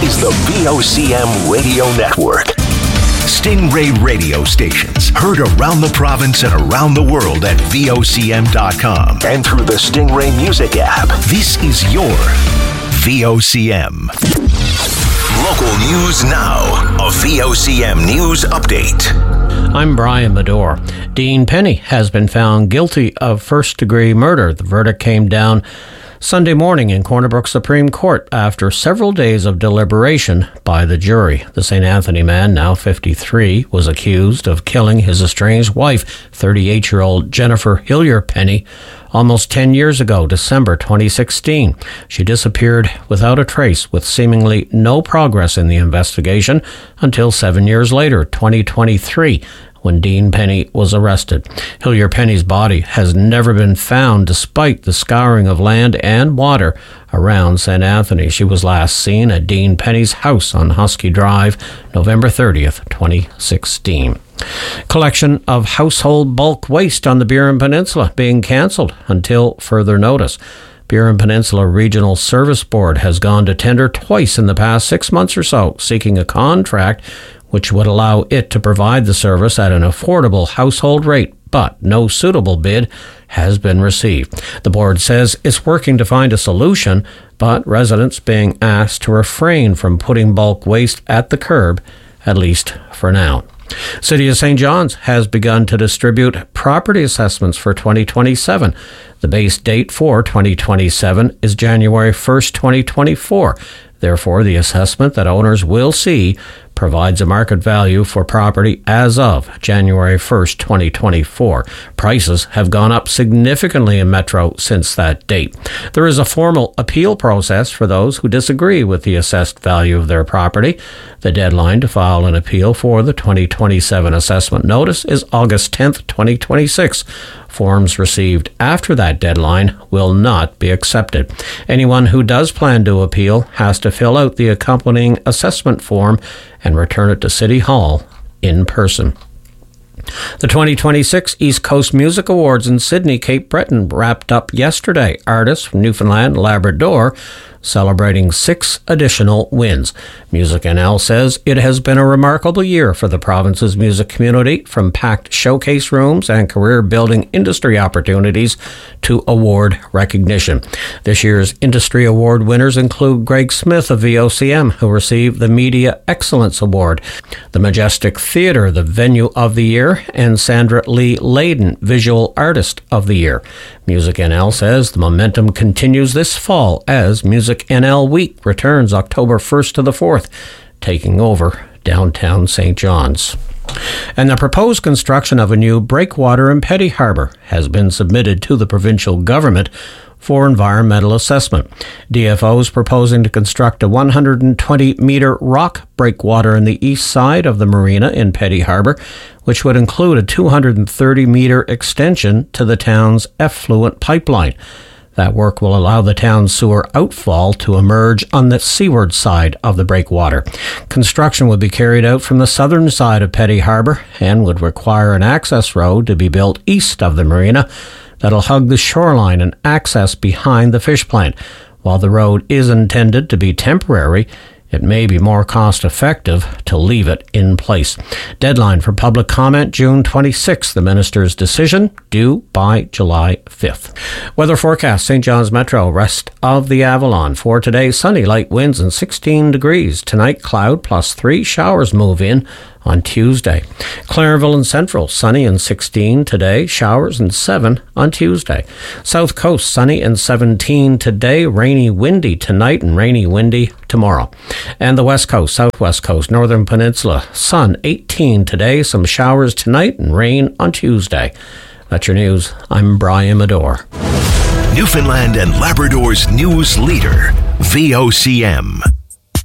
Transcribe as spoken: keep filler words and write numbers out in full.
is the V O C M Radio Network. Stingray radio stations heard around the province and around the world at V O C M dot com and through the Stingray Music app. This is your V O C M. Local news now. A V O C M News Update. I'm Brian Medore. Dean Penny has been found guilty of first-degree murder. The verdict came down Sunday morning in Corner Brook Supreme Court after several days of deliberation by the jury. The Saint Anthony man, now fifty-three, was accused of killing his estranged wife, thirty-eight-year-old Jennifer Hillier Penny, almost ten years ago, December twenty sixteen. She disappeared without a trace, with seemingly no progress in the investigation until seven years later, twenty twenty-three, when Dean Penny was arrested. Hillier Penny's body has never been found despite the scouring of land and water around Saint Anthony. She was last seen at Dean Penny's house on Husky Drive, November thirtieth, twenty sixteen. Collection of household bulk waste on the Burin Peninsula being cancelled until further notice. Burin Peninsula Regional Service Board has gone to tender twice in the past six months or so, seeking a contract which would allow it to provide the service at an affordable household rate, but no suitable bid has been received. The board says it's working to find a solution, but residents being asked to refrain from putting bulk waste at the curb, at least for now. City of Saint John's has begun to distribute property assessments for twenty twenty-seven. The base date for twenty twenty-seven is January first, twenty twenty-four. Therefore, the assessment that owners will see provides a market value for property as of January first, twenty twenty-four. Prices have gone up significantly in Metro since that date. There is a formal appeal process for those who disagree with the assessed value of their property. The deadline to file an appeal for the twenty twenty-seven assessment notice is August tenth, twenty twenty-six. Forms received after that deadline will not be accepted. Anyone who does plan to appeal has to fill out the accompanying assessment form and return it to City Hall in person. The twenty twenty-six East Coast Music Awards in Sydney, Cape Breton wrapped up yesterday. Artists from Newfoundland and Labrador celebrating six additional wins. Music N L says it has been a remarkable year for the province's music community, from packed showcase rooms and career-building industry opportunities to award recognition. This year's industry award winners include Greg Smith of V O C M, who received the Media Excellence Award, the Majestic Theatre, the Venue of the Year, and Sandra Lee Layden, Visual Artist of the Year. Music N L says the momentum continues this fall as Music N L Week returns October first to the fourth, taking over downtown Saint John's. And the proposed construction of a new breakwater in Petty Harbour has been submitted to the provincial government for environmental assessment. D F O is proposing to construct a one hundred twenty metre rock breakwater in the east side of the marina in Petty Harbour, which would include a two hundred thirty metre extension to the town's effluent pipeline. That work will allow the town's sewer outfall to emerge on the seaward side of the breakwater. Construction would be carried out from the southern side of Petty Harbour and would require an access road to be built east of the marina that'll hug the shoreline and access behind the fish plant. While the road is intended to be temporary, it may be more cost-effective to leave it in place. Deadline for public comment, June twenty-sixth. The minister's decision due by July fifth. Weather forecast, Saint John's Metro, rest of the Avalon. For today, sunny, light winds and sixteen degrees. Tonight, cloud plus three. Showers move in on Tuesday. Clarenville and Central, sunny and sixteen today. Showers and seven on Tuesday. South Coast, sunny and seventeen today. Rainy, windy tonight and rainy, windy tomorrow. And the West Coast, Southwest Coast, Northern Peninsula, sun eighteen today. Some showers tonight and rain on Tuesday. That's your news. I'm Brian Medore. Newfoundland and Labrador's news leader, V O C M.